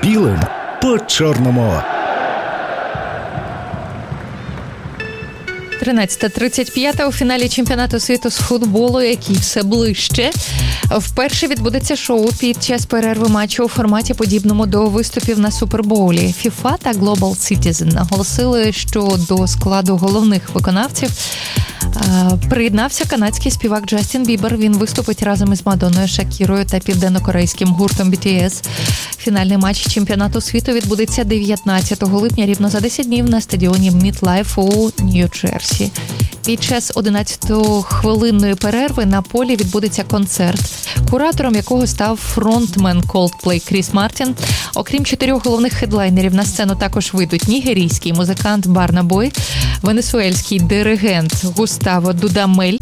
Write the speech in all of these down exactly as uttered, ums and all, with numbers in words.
білим по чорному. тринадцята тридцять п'ять у фіналі чемпіонату світу з футболу, який все ближче. Вперше відбудеться шоу під час перерви матчу у форматі, подібному до виступів на Супербоулі. FIFA та Global Citizen наголосили, що до складу головних виконавців приєднався канадський співак Джастін Бібер. Він виступить разом із Мадонною, Шакірою та південно-корейським гуртом бі ті ес. Фінальний матч чемпіонату світу відбудеться дев'ятнадцятого липня, рівно за десять днів на стадіоні MetLife у Нью-Джерсі. Під час одинадцятихвилинної перерви на полі відбудеться концерт, куратором якого став фронтмен Coldplay Кріс Мартін. Окрім чотирьох головних хедлайнерів, на сцену також вийдуть нігерійський музикант Барна Бой, венесуельський диригент Густаво Дудамель,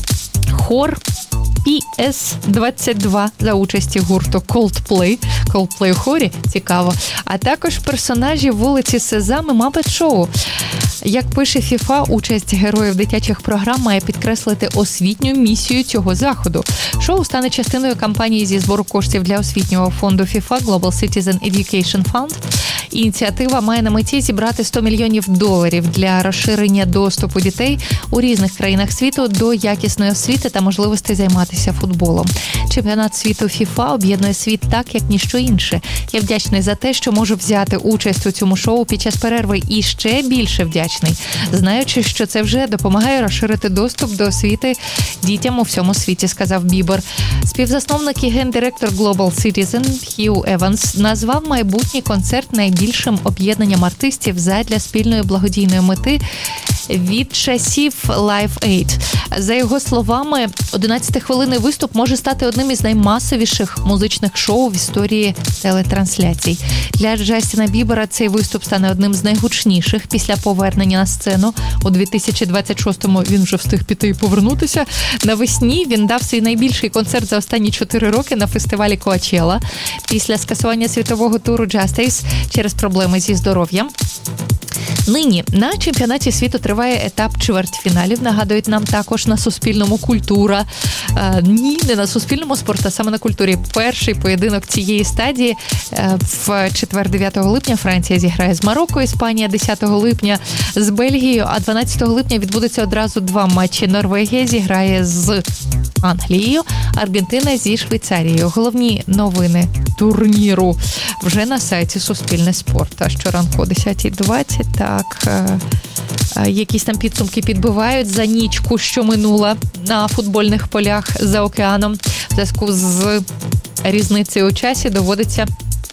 хор пі ес двадцять два за участі гурту Coldplay. Coldplay у хорі, цікаво. А також персонажі вулиці Сезам і Мапет Шоу. Як пише FIFA, участь героїв дитячих програм має підкреслити освітню місію цього заходу. Шоу стане частиною кампанії зі збору коштів для освітнього фонду FIFA Global Citizen Education Fund. Ініціатива має на меті зібрати сто мільйонів доларів для розширення доступу дітей у різних країнах світу до якісної освіти та можливості займатися футболом. Чемпіонат світу FIFA об'єднує світ так, як ніщо інше. Я вдячний за те, що можу взяти участь у цьому шоу під час перерви, і ще більше вдячний, знаючи, що це вже допомагає розширити доступ до освіти дітям у всьому світі, сказав Бібер. Співзасновник і гендиректор Global Citizen Хью Еванс назвав майбутній концерт найбільшим об'єднанням артистів задля спільної благодійної мети від часів Live Aid. За його словами, одинадцятихвилинний виступ може стати одним із наймасовіших музичних шоу в історії телетрансляцій. Для Джастіна Бібера цей виступ стане одним з найгучніших після повернення на сцену. У дві тисячі двадцять шостому він вже встиг піти і повернутися. Навесні він дав свій найбільший концерт за останні чотири роки на фестивалі Коачелла. Після скасування світового туру Justice через проблеми зі здоров'ям. Нині на чемпіонаті світу триває етап чвертьфіналів. Нагадують нам також на Суспільному культура. Е, ні, не на Суспільному спорт, а саме на культурі. Перший поєдинок цієї стадії е, в четвер дев'ятого липня Франція зіграє з Марокко, Іспанія десятого липня з Бельгією, а дванадцятого липня відбудеться одразу два матчі. Норвегія зіграє з Англією, Аргентина зі Швейцарією. Головні новини турніру вже на сайті Суспільне спорт. А щоранку о десята двадцять, так, якісь там підсумки підбивають за нічку, що минула на футбольних полях за океаном. В зв'язку з різницею у часі доводиться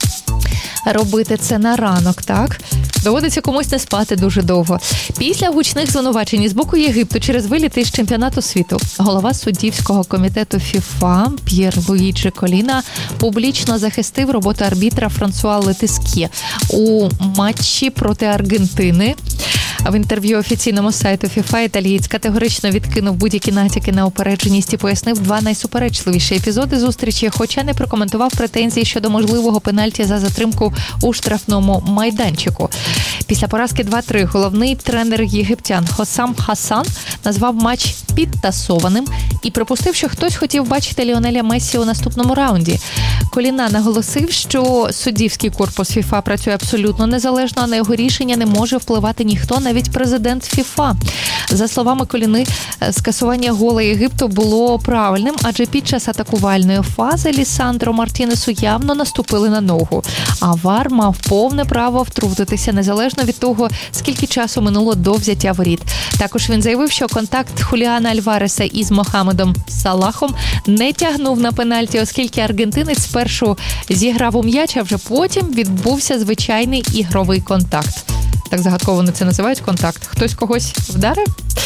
робити це на ранок, так? Доводиться комусь не спати дуже довго. Після гучних звинувачень з боку Єгипту через виліти з чемпіонату світу голова суддівського комітету FIFA П'єр Луїджі Коліна публічно захистив роботу арбітра Франсуа Летискє у матчі проти Аргентини. В інтерв'ю офіційному сайту FIFA італієць категорично відкинув будь-які натяки на упередженість і пояснив два найсуперечливіші епізоди зустрічі, хоча не прокоментував претензії щодо можливого пенальті за затримку у штрафному майданчику. Після поразки два-три головний тренер єгиптян Хосам Хасан назвав матч підтасованим і припустив, що хтось хотів бачити Ліонеля Мессі у наступному раунді. Коліна наголосив, що суддівський корпус FIFA працює абсолютно незалежно, а на його рішення не може впливати ніхто, навіть президент FIFA. За словами Коліни, скасування гола Єгипту було правильним, адже під час атакувальної фази Лісандро Мартінесу явно наступили на ногу. А ВАР мав повне право втрутитися незалежно від того, скільки часу минуло до взяття воріт. Також він заявив, що контакт Хуліана Альвареса із Мохамедом Салахом не тягнув на пенальті, оскільки аргентинець спершу зіграв у м'яч, а вже потім відбувся звичайний ігровий контакт. Так загадково вони це називають, контакт. Хтось когось вдарив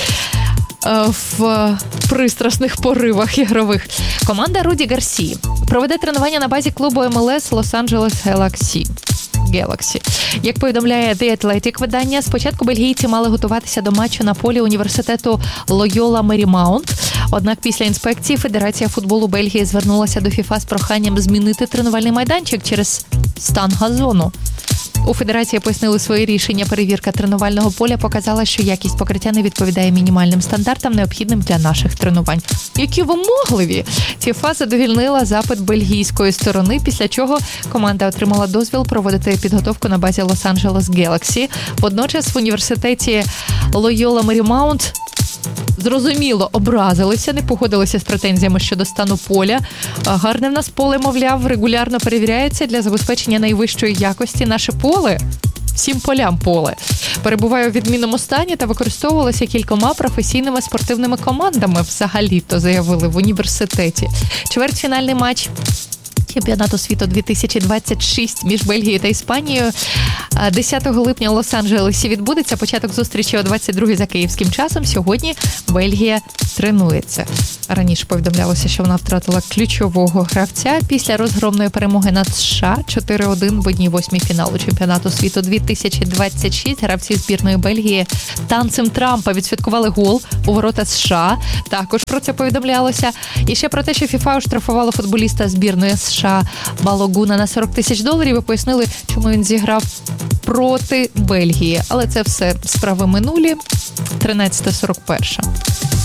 в пристрасних поривах ігрових. Команда Руді Гарсії проведе тренування на базі клубу ем ел ес Лос-Анджелес Galaxy. Galaxy. Як повідомляє The Athletic видання, спочатку бельгійці мали готуватися до матчу на полі університету Лойола Марімаунт. Однак після інспекції Федерація футболу Бельгії звернулася до FIFA з проханням змінити тренувальний майданчик через стан газону. У федерації пояснили своє рішення. Перевірка тренувального поля показала, що якість покриття не відповідає мінімальним стандартам, необхідним для наших тренувань. Які вимогливі! ФІФА задовільнила запит бельгійської сторони, після чого команда отримала дозвіл проводити підготовку на базі Лос-Анджелес Galaxy. Водночас в університеті Лойола Марімаунт зрозуміло образилися, не погодилися з претензіями щодо стану поля. Гарне в нас поле, мовляв, регулярно перевіряється для забезпечення найвищої якості. Наше поле всім полям поле перебуває у відмінному стані та використовувалося кількома професійними спортивними командами взагалі-то, заявили в університеті. Чвертьфінальний матч Чемпіонату світу дві тисячі двадцять шість між Бельгією та Іспанією десятого липня у Лос-Анджелесі відбудеться. Початок зустрічі о двадцять другій за київським часом. Сьогодні Бельгія тренується. Раніше повідомлялося, що вона втратила ключового гравця після розгромної перемоги над США чотири один в одній восьмій фіналу Чемпіонату світу дві тисячі двадцять шість. Гравці збірної Бельгії танцем Трампа відсвяткували гол у ворота США. Також про це повідомлялося. І ще про те, що ФІФА оштрафувала футболіста збірної США Балогуна на сорок тисяч доларів і пояснили, чому він зіграв проти Бельгії. Але це все справи минулі. тринадцята сорок перша.